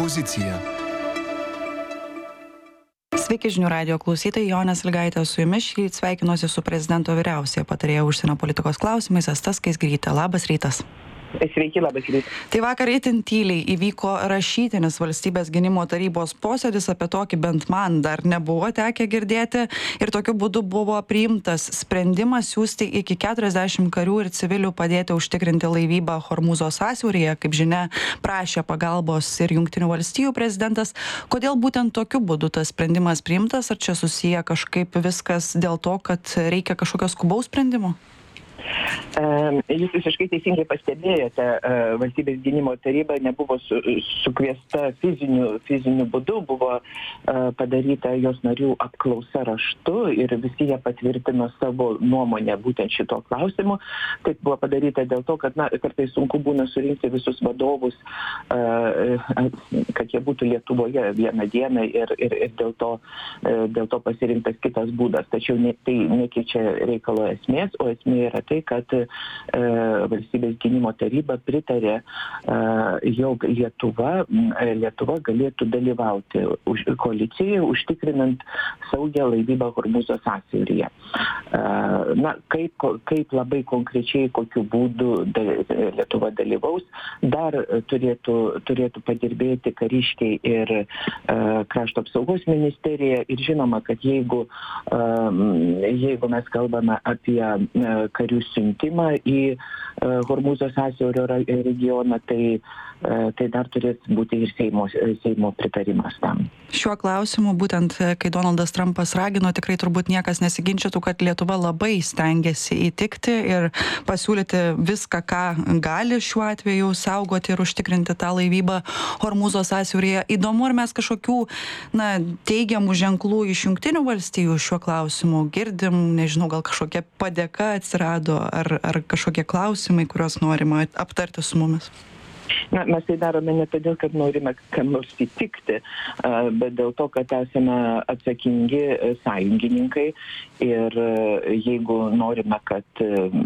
pozicija. Sveiki žinių radijo klausytojai, Jonė Sąlygaitė su jumis. Šįryt sveikinuosi su prezidento vyriausiąja patarėja užsienio politikos klausimais Asta Skaisgirytė. Labas rytas. Sveiki, labas rytas. Tai vakar itin tyliai įvyko rašytinis Valstybės gynimo tarybos posėdis, apie tokį bent man dar nebuvo tekę girdėti, ir tokiu būdu buvo priimtas sprendimas siųsti iki 40 karių ir civilių padėti užtikrinti laivybą Hormūzo sąsiauryje. Kaip žinia, prašė pagalbos ir Jungtinių valstijų prezidentas. Kodėl būtent tokiu būdu tas sprendimas priimtas? Ar čia susiję kažkaip viskas dėl to, kad reikia kažkokio skubaus sprendimo? Jūs visiškai teisingai pastebėjote, Valstybės gynimo taryba nebuvo sukviesta fiziniu būdu, buvo padaryta jos narių apklausa raštu ir visi jie patvirtino savo nuomonę būtent šito klausimu. Taip buvo padaryta dėl to, kad kartais sunku būna surinkti visus vadovus, kad jie būtų Lietuvoje vieną dieną ir dėl to pasirinktas kitas būdas. Tačiau tai nekeičia reikalo esmės, o esmė yra tai, kad Valstybės gynimo taryba pritarė, jog Lietuva galėtų dalyvauti koalicijoje, užtikrinant saugią laivybą Hormūzo sąsiauryje. Kaip labai konkrečiai, kokiu būdu Lietuva dalyvaus, dar turėtų padirbėti kariškiai ir krašto apsaugos ministerija. Ir žinoma, kad jeigu mes kalbame apie karių siuntimą į Hormūzo sąsiaurio regioną, tai dar turės būti ir Seimo pritarimas tam. Šiuo klausimu, būtent kai Donaldas Trumpas ragino, tikrai turbūt niekas nesiginčytų, kad Lietuva labai stengiasi įtikti ir pasiūlyti viską, ką gali šiuo atveju saugoti ir užtikrinti tą laivybą Hormūzo sąsiauryje. Įdomu, ar mes kažkokių teigiamų ženklų iš Jungtinių valstijų šiuo klausimu girdim, nežinau, gal kažkokia padėka atsirado, ar kažkokie klausimai, kuriuos norima aptarti su mumis? Mes tai darome ne todėl, kad norime kam nors įtikti, bet dėl to, kad esame atsakingi sąjungininkai ir jeigu norime, kad